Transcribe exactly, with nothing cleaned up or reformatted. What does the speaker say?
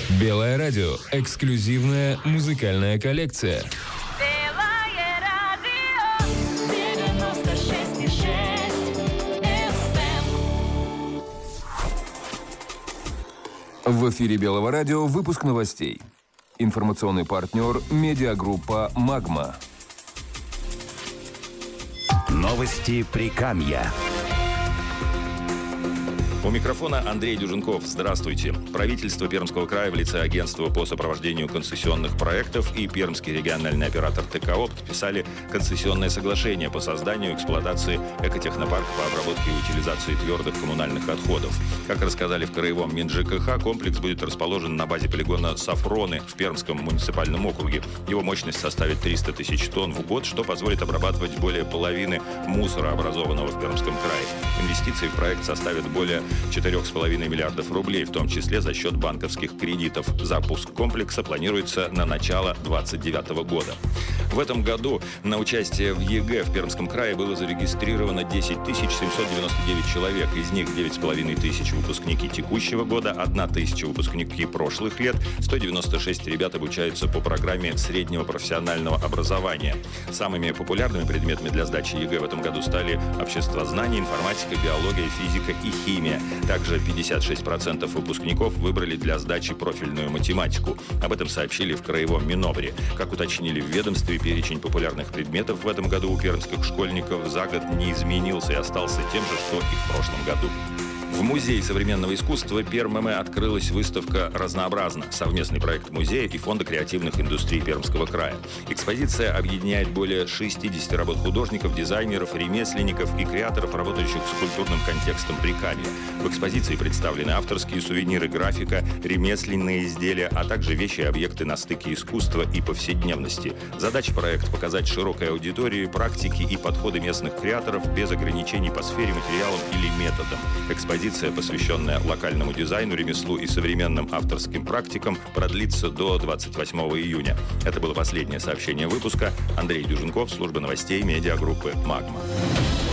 Белое радио. Эксклюзивная музыкальная коллекция. Белое радио девяносто шесть и шесть эф эм. В эфире Белого радио выпуск новостей. Информационный партнер – медиагруппа «Магма». Новости Прикамья. У микрофона Андрей Дюженков. Здравствуйте. Правительство Пермского края в лице агентства по сопровождению концессионных проектов и Пермский региональный оператор ТКО подписали концессионное соглашение по созданию и эксплуатации экотехнопарка по обработке и утилизации твердых коммунальных отходов. Как рассказали в Краевом МинЖКХ, комплекс будет расположен на базе полигона Сафроны в Пермском муниципальном округе. Его мощность составит триста тысяч тонн в год, что позволит обрабатывать более половины мусора, образованного в Пермском крае. Инвестиции в проект составят более четыре с половиной миллиардов рублей, в том числе за счет банковских кредитов. Запуск комплекса планируется на начало две тысячи двадцать девятого года. В этом году на участие в ЕГЭ в Пермском крае было зарегистрировано десять тысяч семьсот девяносто девять человек. Из них девять с половиной тысяч выпускники текущего года, одна тысяча выпускники прошлых лет, сто девяносто шесть ребят обучаются по программе среднего профессионального образования. Самыми популярными предметами для сдачи ЕГЭ в этом году стали обществознание, информатика, биология, физика и химия. Также пятьдесят шесть процентов выпускников выбрали для сдачи профильную математику. Об этом сообщили в Краевом Минобре. Как уточнили в ведомстве, перечень популярных предметов в этом году у пермских школьников за год не изменился и остался тем же, что и в прошлом году. В Музее современного искусства ПерММ открылась выставка «Разнообразно» — совместный проект музея и Фонда креативных индустрий Пермского края. Экспозиция объединяет более шестьдесят работ художников, дизайнеров, ремесленников и креаторов, работающих с культурным контекстом Прикамья. В экспозиции представлены авторские сувениры, графика, ремесленные изделия, а также вещи и объекты на стыке искусства и повседневности. Задача проекта — показать широкой аудитории практики и подходы местных креаторов без ограничений по сфере, материалам или методам. Экспозиция, посвященная локальному дизайну, ремеслу и современным авторским практикам, продлится до двадцать восьмого июня. Это было последнее сообщение выпуска. Андрей Дюженков, служба новостей медиагруппы «Магма».